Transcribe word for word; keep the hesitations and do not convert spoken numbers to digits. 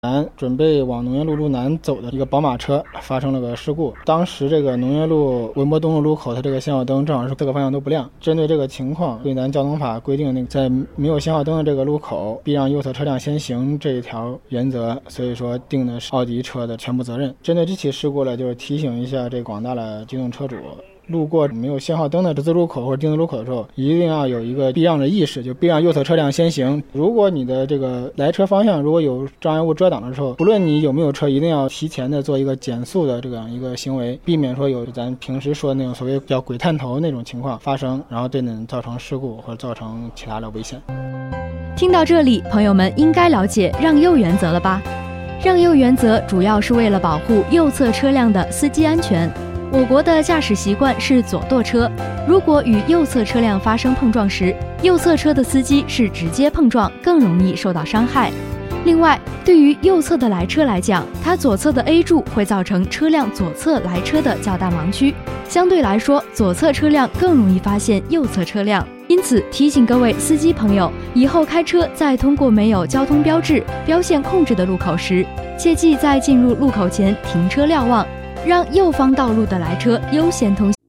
南准备往农业路路南走的一个宝马车发生了个事故，当时这个农业路文博东路路口它这个信号灯正好是四个方向都不亮。针对这个情况，对咱交通法规定那个在没有信号灯的这个路口必让右侧车辆先行这一条原则，所以说定的是奥迪车的全部责任。针对这起事故呢，就是提醒一下这广大的机动车主，路过没有信号灯的十字路口或者丁字路口的时候，一定要有一个避让的意识，就避让右侧车辆先行。如果你的这个来车方向如果有障碍物遮挡的时候，不论你有没有车，一定要提前的做一个减速的这样一个行为，避免说有咱平时说的那种所谓叫鬼探头那种情况发生，然后对你造成事故或者造成其他的危险。 听到这里，朋友们应该了解让右原则了吧？让右原则主要是为了保护右侧车辆的司机安全。我国的驾驶习惯是左舵车，如果与右侧车辆发生碰撞时，右侧车的司机是直接碰撞，更容易受到伤害。另外，对于右侧的来车来讲，它左侧的 A 柱会造成车辆左侧来车的较大盲区，相对来说，左侧车辆更容易发现右侧车辆。因此，提醒各位司机朋友，以后开车在通过没有交通标志、标线控制的路口时，切记在进入路口前停车瞭望，让右方道路的来车优先通行。